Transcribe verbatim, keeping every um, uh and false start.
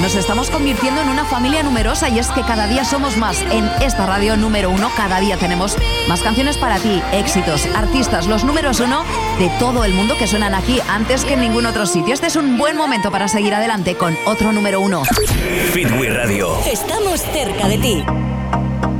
Nos estamos convirtiendo en una familia numerosa y es que cada día somos más. En esta radio número uno, cada día tenemos más canciones para ti, éxitos, artistas, los números uno de todo el mundo que suenan aquí antes que en ningún otro sitio. Este es un buen momento para seguir adelante con otro número uno. Fitwi Radio. Estamos cerca de ti.